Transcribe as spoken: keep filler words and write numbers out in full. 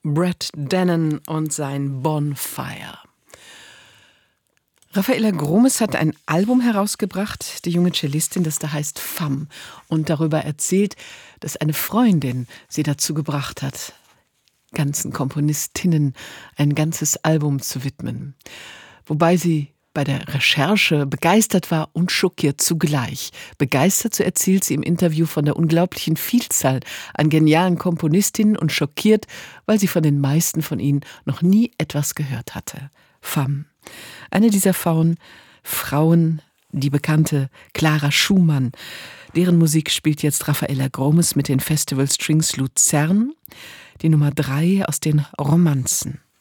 Brett Dennen und sein Bonfire. Raffaella Gromes hat ein Album herausgebracht, die junge Cellistin, das da heißt Femme, und darüber erzählt, dass eine Freundin sie dazu gebracht hat, ganzen Komponistinnen ein ganzes Album zu widmen. Wobei sie bei der Recherche begeistert war und schockiert zugleich. Begeistert, so erzählt sie im Interview, von der unglaublichen Vielzahl an genialen Komponistinnen und schockiert, weil sie von den meisten von ihnen noch nie etwas gehört hatte. Femme. Eine dieser Frauen, Frauen, die bekannte Clara Schumann. Deren Musik spielt jetzt Raffaella Gromes mit den Festival Strings Luzern, die Nummer drei aus den Romanzen.